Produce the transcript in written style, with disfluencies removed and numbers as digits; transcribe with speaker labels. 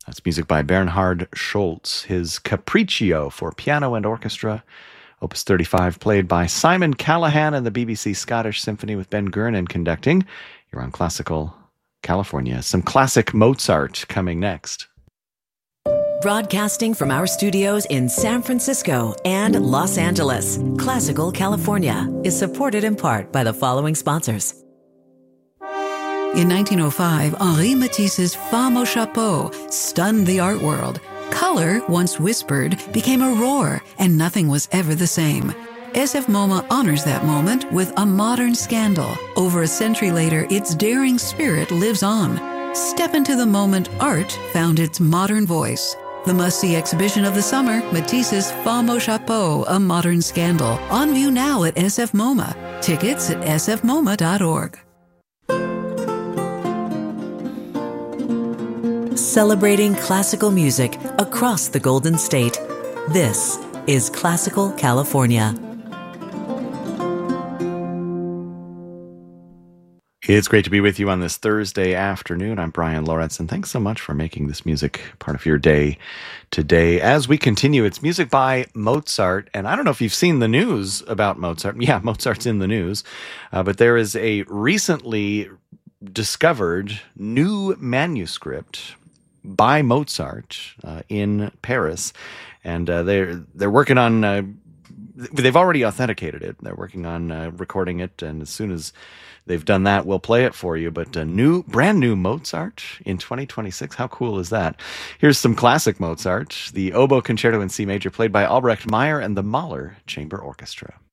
Speaker 1: That's music by Bernhard Scholz, his Capriccio for piano and orchestra, Opus 35, played by Simon Callahan and the BBC Scottish Symphony with Ben Gernon conducting. You're on Classical California. Some classic Mozart coming next.
Speaker 2: Broadcasting from our studios in San Francisco and Los Angeles, Classical California is supported in part by the following sponsors.
Speaker 3: In 1905, Henri Matisse's Femme au Chapeau stunned the art world. Color, once whispered, became a roar, and nothing was ever the same. SF MoMA honors that moment with a modern scandal. Over a century later, its daring spirit lives on. Step into the moment art found its modern voice. The must-see exhibition of the summer, Matisse's Femme au Chapeau, A Modern Scandal. On view now at SF MoMA. Tickets at sfmoma.org.
Speaker 2: Celebrating classical music across the Golden State. This is Classical California.
Speaker 1: It's great to be with you on this Thursday afternoon. I'm Brian Lawrence, and thanks so much for making this music part of your day today. As we continue, it's music by Mozart, and I don't know if you've seen the news about Mozart. Yeah, Mozart's in the news, but there is a recently discovered new manuscript by Mozart in Paris, and they're working on. They've already authenticated it. They're working on recording it, and as soon as they've done that, we'll play it for you. But a brand new Mozart in 2026. How cool is that? Here's some classic Mozart: the Oboe Concerto in C Major, played by Albrecht Meyer and the Mahler Chamber Orchestra.